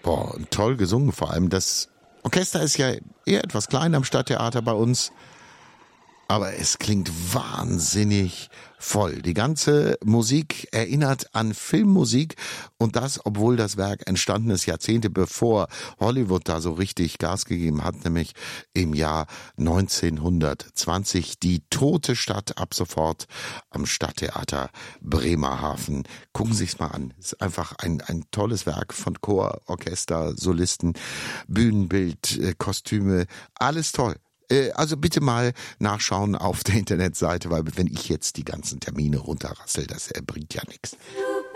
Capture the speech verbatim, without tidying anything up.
Boah, und toll gesungen vor allem. Das Orchester ist ja eher etwas klein am Stadttheater bei uns. Aber es klingt wahnsinnig voll. Die ganze Musik erinnert an Filmmusik und das, obwohl das Werk entstanden ist Jahrzehnte bevor Hollywood da so richtig Gas gegeben hat, nämlich im Jahr neunzehnhundertzwanzig. Die tote Stadt ab sofort am Stadttheater Bremerhaven. Gucken Sie sich's mal an. Es ist einfach ein, ein tolles Werk von Chor, Orchester, Solisten, Bühnenbild, Kostüme, alles toll. Also bitte mal nachschauen auf der Internetseite, weil wenn ich jetzt die ganzen Termine runterrassel, das bringt ja nichts.